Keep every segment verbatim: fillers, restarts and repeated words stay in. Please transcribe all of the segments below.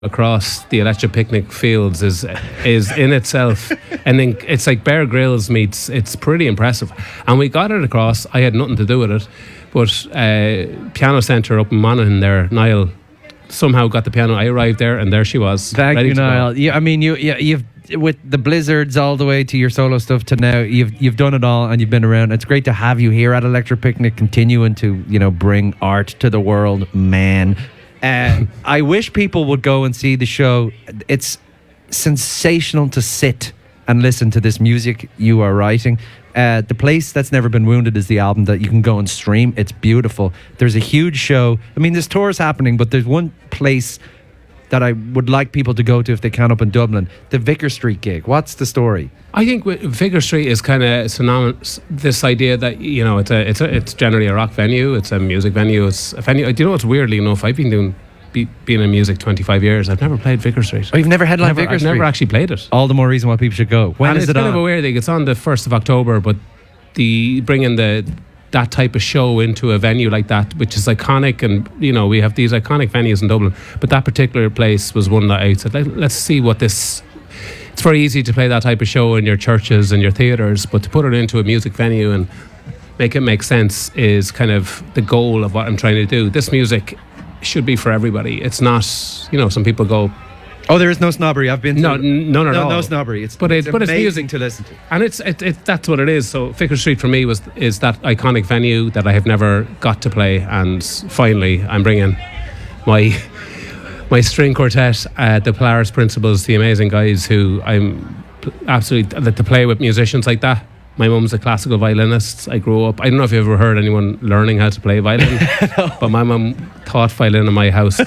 across the Electric Picnic fields is is in itself, and then it's like Bear Grylls meets. It's pretty impressive, and we got it across. I had nothing to do with it, but uh, Piano Centre up in Monaghan there, Niall somehow got the piano. I arrived there, and there she was. Thank ready you, to Niall. go. Yeah, I mean, you, you, you've with the blizzards all the way to your solo stuff to now. You've you've done it all, and you've been around. It's great to have you here at Electric Picnic, continuing to you know bring art to the world, man. Uh, I wish people would go and see the show. It's sensational to sit and listen to this music you are writing. Uh, the Place That's Never Been Wounded is the album that you can go and stream. It's beautiful. There's a huge show. I mean, there's tours happening, but there's one place that I would like people to go to if they can up in Dublin. The Vicar Street gig. What's the story? I think Vicar Street is kind of synonymous. This idea that you know it's a it's a it's generally a rock venue. It's a music venue. It's a venue. Do you know what's weirdly enough? I've been doing be, being in music twenty-five years. I've never played Vicar Street. Oh, you've never headlined never, Vicar I've Street? never actually played it. All the more reason why people should go. When and is it's it kind on? of a weird thing. It's on the first of October, but the bringing the that type of show into a venue like that, which is iconic, and you know we have these iconic venues in Dublin, but that particular place was one that I said, Let, let's see what this. It's very easy to play that type of show in your churches and your theatres, but to put it into a music venue and make it make sense is kind of the goal of what I'm trying to do. This music should be for everybody. It's not, you know, some people go, oh, there is no snobbery. I've been to no, n- none at no, all. no snobbery. It's but it's, it's but it's amazing music to listen to, and it's it, it that's what it is. So Vicar Street for me was is that iconic venue that I have never got to play, and finally I'm bringing my my string quartet, uh, the Polaris Principals, the amazing guys who I'm absolutely to play with musicians like that. My mum's a classical violinist. I grew up. I don't know if you've ever heard anyone learning how to play violin, no. But my mum taught violin in my house,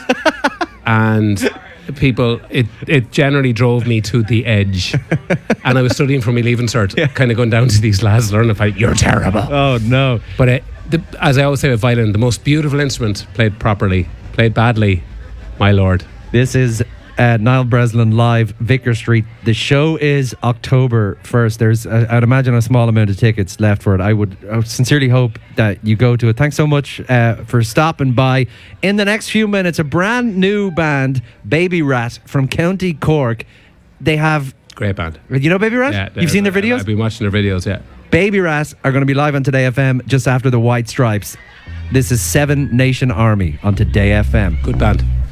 and people, it it generally drove me to the edge. And I was studying for my leaving cert, yeah. kind of going down to these lads learning fight. You're terrible. Oh no! But it, the, as I always say with violin, the most beautiful instrument played properly, played badly, my lord. This is uh, Niall Breslin live, Vicar Street. The show is October first. There's, uh, I'd imagine, a small amount of tickets left for it. I would, I would sincerely hope that you go to it. Thanks so much uh, for stopping by. In the next few minutes, a brand new band, Baby Rat from County Cork. They have great band. You know Baby Rat? Yeah, you've seen their videos. I've been watching their videos. Yeah. Baby Rat are going to be live on Today F M just after the White Stripes. This is Seven Nation Army on Today F M. Good band.